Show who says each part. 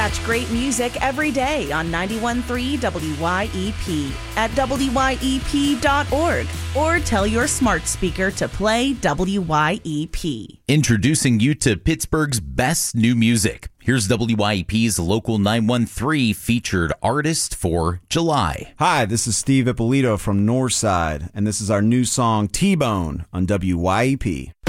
Speaker 1: Catch great music every day on 91.3 WYEP at WYEP.org or tell your smart speaker to play WYEP.
Speaker 2: Introducing you to Pittsburgh's best new music. Here's WYEP's Local 913 featured artist for July.
Speaker 3: Hi, this is Steve Ippolito from Northside, and this is our new song T-Bone on WYEP.